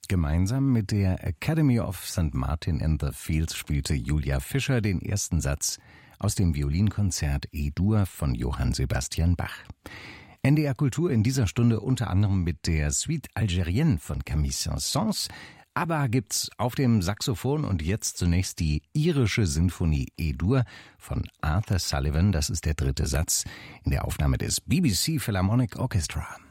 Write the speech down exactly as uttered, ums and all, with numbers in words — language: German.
Gemeinsam mit der Academy of Saint Martin in the Fields spielte Julia Fischer den ersten Satz aus dem Violinkonzert E-Dur von Johann Sebastian Bach. N D R Kultur in dieser Stunde unter anderem mit der Suite Algérienne von Camille Saint-Saëns. Aber gibt's auf dem Saxophon und jetzt zunächst die irische Sinfonie E-Dur von Arthur Sullivan. Das ist der dritte Satz in der Aufnahme des B B C Philharmonic Orchestra.